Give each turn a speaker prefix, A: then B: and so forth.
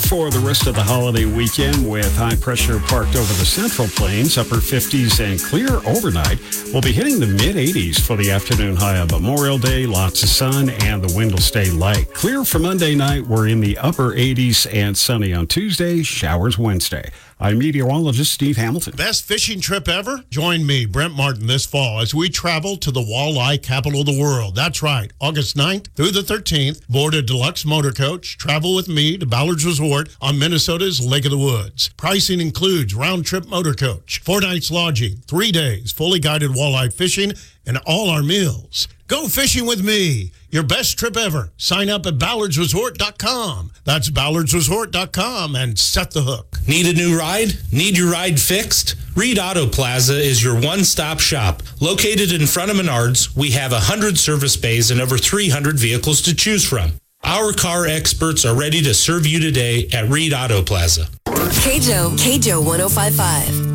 A: for the rest of the holiday weekend with high pressure parked over the Central Plains, upper 50s and clear overnight. We'll be hitting the mid-80s for the afternoon high on Memorial Day. Lots of sun and the wind will stay light. Clear for Monday night. We're in the upper 80s and sunny on Tuesday. Showers Wednesday. I'm meteorologist Steve Hamilton.
B: Best fishing trip ever? Join me, Brent Martin, this fall as we travel to the walleye capital of the world. That's right, August 9th through the 13th. Board a deluxe motor coach. Travel with me to Ballard's Resort on Minnesota's Lake of the Woods. Pricing includes round-trip motor coach, 4 nights lodging, 3 days, fully guided walleye fishing, and all our meals. Go fishing with me. Your best trip ever. Sign up at ballardsresort.com. That's ballardsresort.com and set the hook.
C: Need a new ride? Need your ride fixed? Reed Auto Plaza is your one-stop shop. Located in front of Menards, we have 100 service bays and over 300 vehicles to choose from. Our car experts are ready to serve you today at Reed Auto Plaza.
D: KJO 105.5.